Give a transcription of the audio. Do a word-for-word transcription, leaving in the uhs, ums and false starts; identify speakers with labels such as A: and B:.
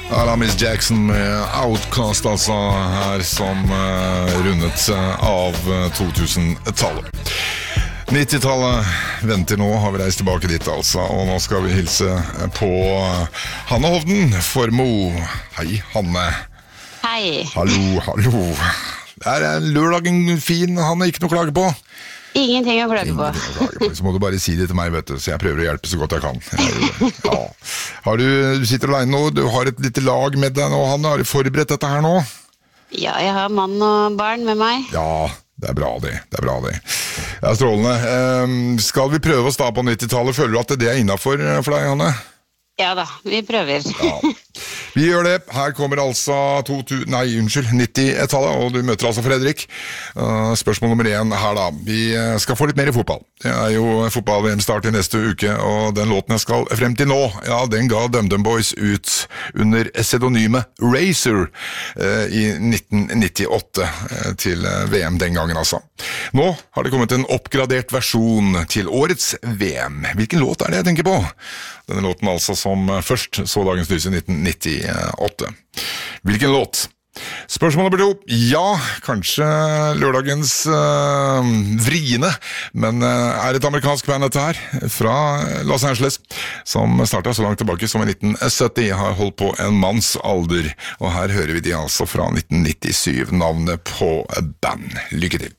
A: Miss Jackson med Outcast, altså, her som uh, rundet av to-tusen-tallet. nittitallet venter nå, har vi reist tilbake dit, altså, og nå skal vi hilse på Hanne Hovden Formo. Hei, Hanne.
B: Hei.
A: Hallo, hallo. Er lørdagen fin, Hanne? Ikke noe å klage på?
B: Ingenting å klage på.
A: Ingenting å klage på. Så må du bare si det til meg, vet du, så jeg prøver å hjelpe så godt jeg kan. Ja. Har du, du sitter alene nå, du har et lite lag med deg nå, Hanne. Har du forberedt dette her nå?
B: Ja, jeg har mann og barn med meg.
A: Ja, det er bra det, det er bra det. Det er strålende. Um, skal vi prøve oss da på nittitallet? Føler du at det er innenfor for deg, Hanne?
B: Ja da, vi prøver.
A: Ja. Vi gjør det. Her kommer altså to, nei, unnskyld, nitti-tallet, og du møter altså Fredrik. Uh, spørsmål nummer én her da. Vi skal få litt mer i fotball. Det er jo fotball-V M-start i neste uke, og den låten jeg skal frem til nå, ja, den ga DumDum Boys ut under pseudonymet Razor uh, i nitten nittiåtte uh, til V M den gangen, altså. Nå har det kommet en oppgradert versjon til årets V M. Hvilken låt er det jeg tenker på? Denne låten altså som først så dagens lys i nitten nittiåtte. Hvilken låt? Spørsmål nummer to. Ja, kanskje lørdagens uh, vriene, men uh, er et amerikansk band dette her, fra Los Angeles, som startet så langt tilbake som i nitten sytti, har holdt på en manns alder, og her hører vi de altså fra nitten nittisyv, navnet på band. Lykke til.